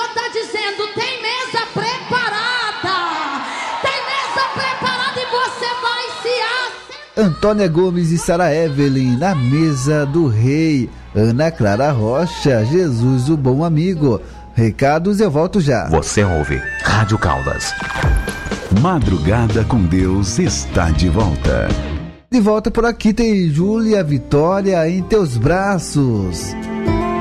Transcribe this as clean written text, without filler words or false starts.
Senhor está dizendo: tem mesa preparada. Tem mesa preparada e você vai se assentar. Antônia Gomes e Sara Evelyn na mesa do rei. Ana Clara Rocha, Jesus o bom amigo. Recados, eu volto já. Você ouve Rádio Caldas. Madrugada com Deus está de volta. De volta por aqui tem Júlia Vitória em teus braços.